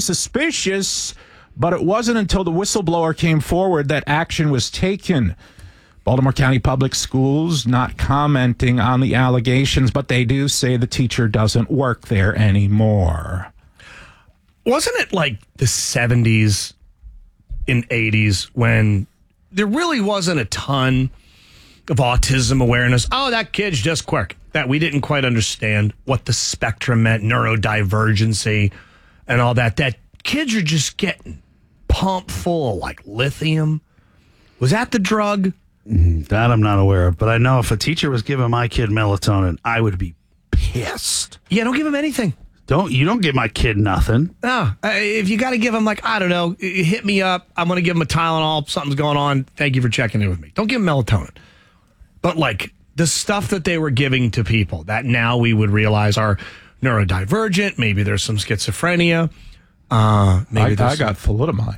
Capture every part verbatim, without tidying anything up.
suspicious, but it wasn't until the whistleblower came forward that action was taken. Baltimore County Public Schools not commenting on the allegations, but they do say the teacher doesn't work there anymore. Wasn't it like the seventies and eighties when there really wasn't a ton of autism awareness? Oh, that kid's just quirky. That we didn't quite understand what the spectrum meant, neurodivergency and all that. That kids are just getting pumped full of like lithium. Was that the drug? That I'm not aware of, but I know if a teacher was giving my kid melatonin, I would be pissed. Yeah, don't give him anything. Don't you don't give my kid nothing. No, uh, if you got to give him like, I don't know, hit me up. I'm going to give him a Tylenol. Something's going on. Thank you for checking in with me. Don't give him melatonin. But like the stuff that they were giving to people that now we would realize are neurodivergent. Maybe there's some schizophrenia. Uh, maybe I, I got thalidomide.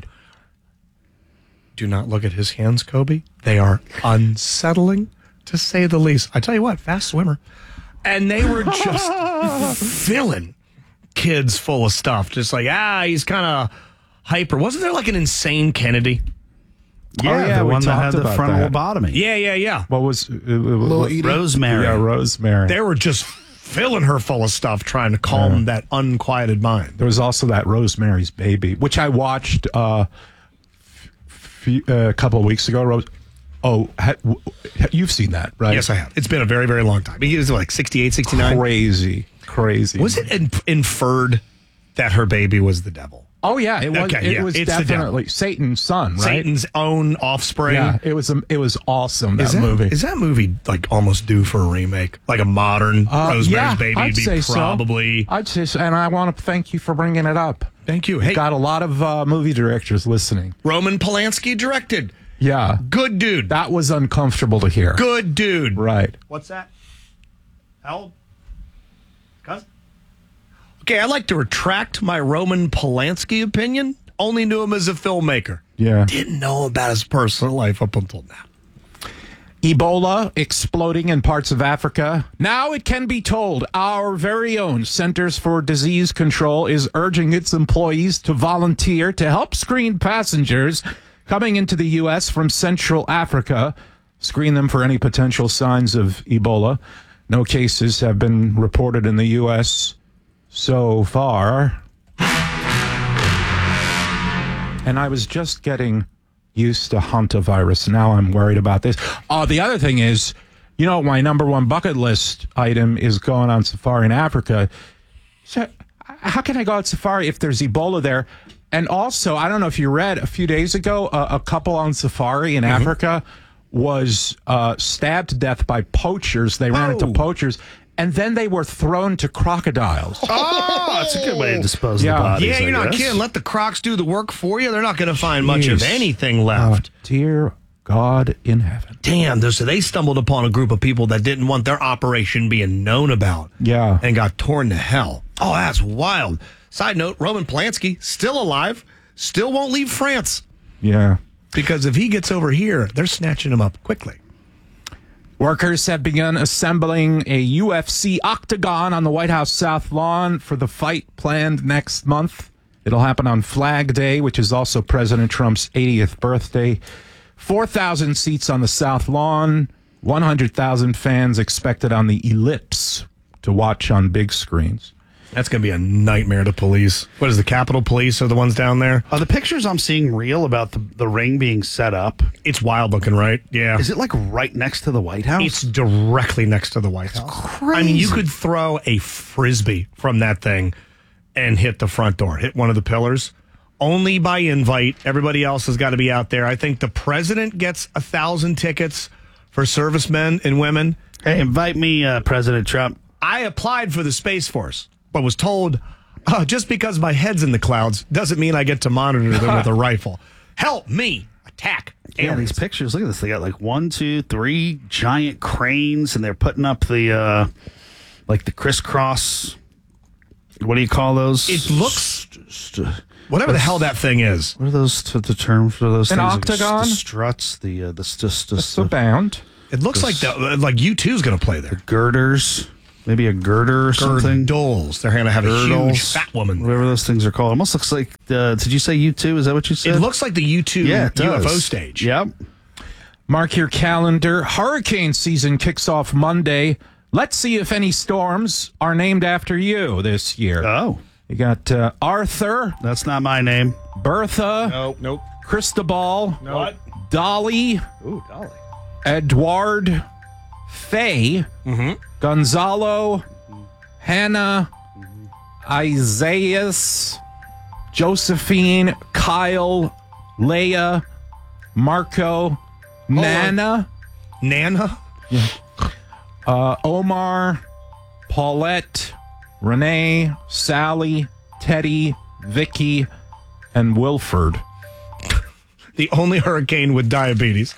Do not look at his hands, Kobe. They are unsettling, to say the least. I tell you what, fast swimmer. And they were just filling kids full of stuff. Just like, ah, he's kind of hyper. Wasn't there like an insane Kennedy? Yeah, oh, yeah the we one that had the about frontal that. lobotomy. Yeah, yeah, yeah. What was it, it, Rosemary? Yeah, Rosemary. They were just filling her full of stuff, trying to calm yeah. that unquieted mind. There was also that Rosemary's Baby, which I watched uh, f- f- a couple of weeks ago. Rose- oh, ha- w- you've seen that, right? Yes, I have. It's been a very, very long time. He was like sixty-eight, sixty-nine. Crazy, crazy. Was it in- inferred that her baby was the devil? Oh yeah, it was. Okay, it yeah. was It's definitely Satan's son, right? Satan's own offspring. Yeah, it was. It was awesome. That, is that movie is that movie like almost due for a remake, like a modern uh, Rosemary's yeah, Baby? I'd Would be say probably. So. I'd say so, and I want to thank you for bringing it up. Thank you. Hey, got a lot of uh, movie directors listening. Roman Polanski directed. Yeah, good dude. That was uncomfortable to hear. Good dude. Right. What's that? How old? Cousin? Okay, I'd like to retract my Roman Polanski opinion. Only knew him as a filmmaker. Yeah. Didn't know about his personal life up until now. Ebola exploding in parts of Africa. Now it can be told our very own Centers for Disease Control is urging its employees to volunteer to help screen passengers coming into the U S from Central Africa. Screen them for any potential signs of Ebola. No cases have been reported in the U S so far. And I was just getting used to hantavirus. Now I'm worried about this. Oh, the other thing is, you know, my number one bucket list item is going on safari in Africa. So how can I go on safari if there's Ebola there? And also, I don't know if you read a few days ago, uh, a couple on safari in mm-hmm. Africa was uh, stabbed to death by poachers. They ran oh. into poachers. And then they were thrown to crocodiles. Oh, that's a good way to dispose yeah. of the bodies. Yeah, you're I not guess. kidding. Let the crocs do the work for you. They're not going to find much of anything left. Oh, dear God in heaven. Damn, so they stumbled upon a group of people that didn't want their operation being known about. Yeah. And got torn to hell. Oh, that's wild. Side note, Roman Polanski, still alive, still won't leave France. Yeah. Because if he gets over here, they're snatching him up quickly. Workers have begun assembling a U F C octagon on the White House South Lawn for the fight planned next month. It'll happen on Flag Day, which is also President Trump's eightieth birthday. four thousand seats on the South Lawn, one hundred thousand fans expected on the Ellipse to watch on big screens. That's going to be a nightmare to police. What is the Capitol Police are the ones down there? Are the pictures I'm seeing real about the, the ring being set up? It's wild looking, right? Yeah. Is it like right next to the White House? It's directly next to the White House. Crazy. I mean, you could throw a Frisbee from that thing and hit the front door, hit one of the pillars. Only by invite. Everybody else has got to be out there. I think the president gets a thousand tickets for servicemen and women. Hey, invite me, uh, President Trump. I applied for the Space Force, but was told, uh, just because my head's in the clouds doesn't mean I get to monitor them with a rifle. Help me attack Yeah, aliens. these pictures, look at this. They got like one, two, three giant cranes, and they're putting up the, uh, like the crisscross, what do you call those? It looks, whatever the hell that thing is. What are those, to the term for those An things? octagon? The struts, the, uh, the, st- st- It's a band. It looks like the, like U two is going to play there. girders. maybe a girder or something. Girdles. They're going to have a huge Girdles, fat woman. whatever those things are called. Almost looks like. Uh, did you say U two? Is that what you said? It looks like the U two yeah, it U F O does. stage. Yep. Mark your calendar. Hurricane season kicks off Monday. Let's see if any storms are named after you this year. Oh, You got uh, Arthur, that's not my name. Bertha, Nope. Nope. Cristobal, What? Dolly, Ooh, Dolly. Edward, Faye, Gonzalo, Hannah, Isaias, Josephine, Kyle, Leah, Marco, Nana, Nana? uh, Omar, Paulette, Renee, Sally, Teddy, Vicky, and Wilford. The only hurricane with diabetes.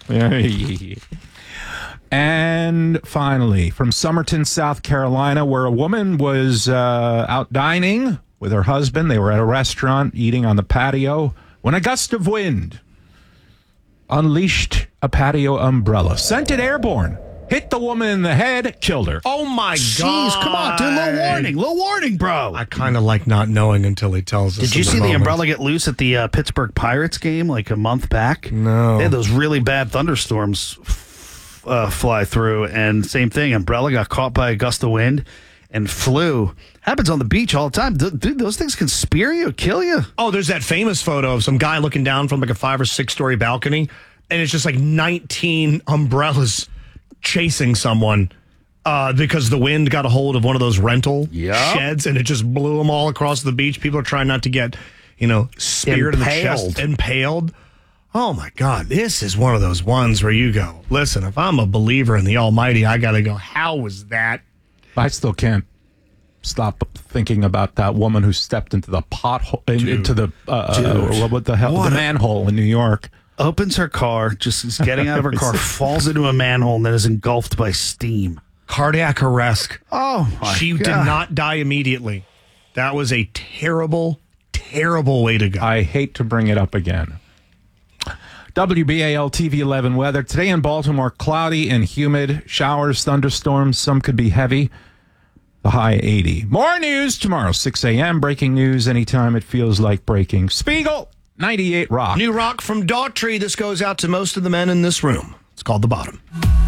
And finally, from Somerton, South Carolina, where a woman was uh, out dining with her husband. They were at a restaurant eating on the patio when a gust of wind unleashed a patio umbrella, sent it airborne, hit the woman in the head, killed her. Oh, my Jeez, God. come on, dude. Little warning. Little warning, bro. I kind of like not knowing until he tells us. Did you in the see the moment. umbrella get loose at the uh, Pittsburgh Pirates game like a month back? No. They had those really bad thunderstorms f- uh, fly through, and same thing. Umbrella got caught by a gust of wind and flew. Happens on the beach all the time. D- dude, those things can spear you, kill you. Oh, there's that famous photo of some guy looking down from like a five or six story balcony, and it's just like nineteen umbrellas chasing someone uh, because the wind got a hold of one of those rental Yep. sheds, and it just blew them all across the beach. People are trying not to get, you know, speared in the Impaled. chest, impaled. Oh my God, this is one of those ones where you go, listen, if I'm a believer in the Almighty, I got to go, how was that? I still can't stop thinking about that woman who stepped into the pothole, in, into the uh, Dude. uh, what the hell, What the a- manhole in New York. Opens her car, just is getting out of her car, falls into a manhole, and then is engulfed by steam. Cardiac arrest. Oh, my She God. did not die immediately. That was a terrible, terrible way to go. I hate to bring it up again. W B A L T V eleven weather. Today in Baltimore, cloudy and humid. Showers, thunderstorms. Some could be heavy. The high eighty. More news tomorrow, six a.m. Breaking news anytime it feels like breaking. Spiegel, ninety-eight Rock. New rock from Daughtry. This goes out to most of the men in this room. It's called The Bottom.